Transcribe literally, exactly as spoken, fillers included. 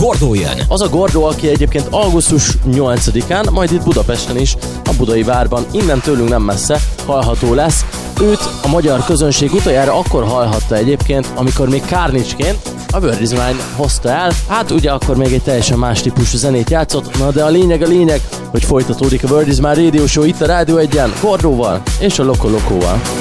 Gordó jön. Az a Gordó, aki egyébként augusztus nyolcadikán, majd itt Budapesten is, a Budai Várban, innen tőlünk nem messze hallható lesz. Őt a magyar közönség utoljára akkor hallhatta egyébként, amikor még Kárnicsként a Word Is Mine hozta el. Hát ugye akkor még egy teljesen más típusú zenét játszott, na de a lényeg a lényeg, hogy folytatódik a Word Is Mine Radio Show itt a Rádió egyen, Gordóval és a Loco Locóval.